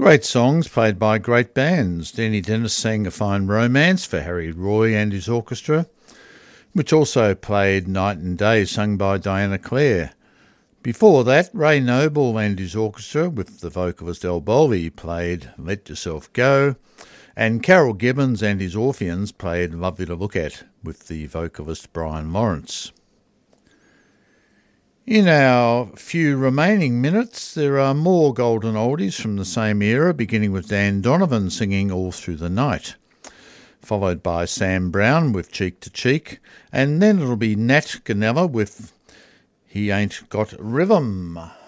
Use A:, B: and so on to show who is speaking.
A: Great songs played by great bands. Denny Dennis sang A Fine Romance for Harry Roy and his orchestra, which also played Night and Day, sung by Diana Clare. Before that, Ray Noble and his orchestra, with the vocalist El Bowley, played Let Yourself Go, and Carol Gibbons and his Orpheans played Lovely to Look At, with the vocalist Brian Lawrence. In our few remaining minutes, there are more golden oldies from the same era, beginning with Dan Donovan singing All Through the Night, followed by Sam Brown with Cheek to Cheek, and then it'll be Nat Ganella with He Ain't Got Rhythm.